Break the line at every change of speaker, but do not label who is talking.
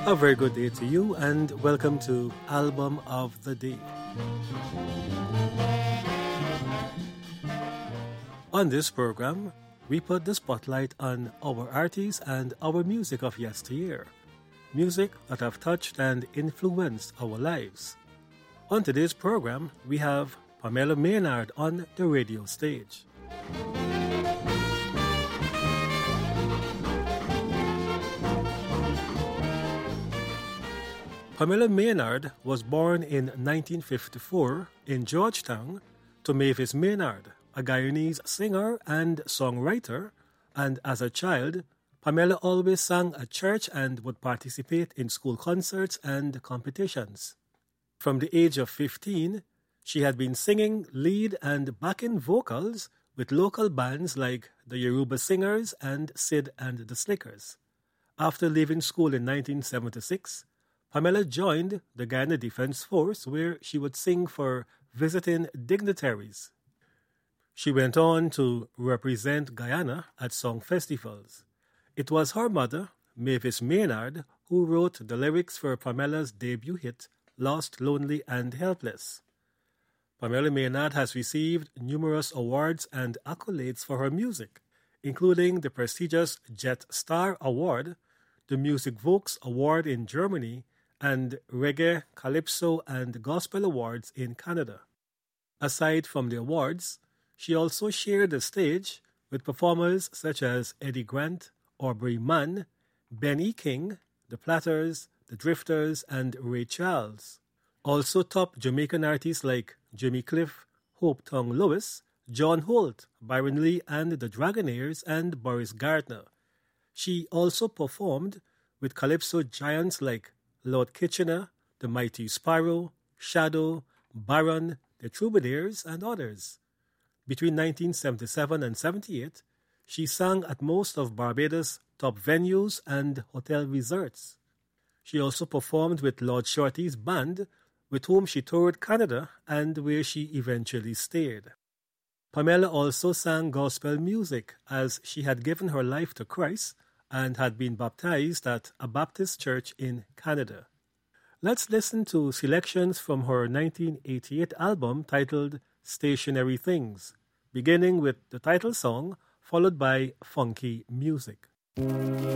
A very good day to you and welcome to Album of the Day. On this program, we put the spotlight on our artists and our music of yesteryear. Music that have touched and influenced our lives. On today's program, we have Pamela Maynard on the radio stage. Pamela Maynard was born in 1954 in Georgetown to Mavis Maynard, a Guyanese singer and songwriter, and as a child, Pamela always sang at church and would participate in school concerts and competitions. From the age of 15, she had been singing lead and backing vocals with local bands like the Yoruba Singers and Sid and the Slickers. After leaving school in 1976, Pamela joined the Guyana Defense Force where she would sing for visiting dignitaries. She went on to represent Guyana at song festivals. It was her mother, Mavis Maynard, who wrote the lyrics for Pamela's debut hit, Lost, Lonely and Helpless. Pamela Maynard has received numerous awards and accolades for her music, including the prestigious Jet Star Award, the Music Vox Award in Germany, and Reggae, Calypso, and Gospel Awards in Canada. Aside from the awards, she also shared the stage with performers such as Eddie Grant, Aubrey Mann, Ben E. King, The Platters, The Drifters, and Ray Charles. Also top Jamaican artists like Jimmy Cliff, Hope Tongue Lewis, John Holt, Byron Lee and the Dragonaires, and Boris Gardner. She also performed with Calypso giants like Lord Kitchener, The Mighty Sparrow, Shadow, Baron, The Troubadours, and others. Between 1977 and 78, she sang at most of Barbados' top venues and hotel resorts. She also performed with Lord Shorty's band, with whom she toured Canada and where she eventually stayed. Pamela also sang gospel music as she had given her life to Christ and had been baptized at a Baptist church in Canada. Let's listen to selections from her 1988 album titled Stationary Things, beginning with the title song, followed by funky music.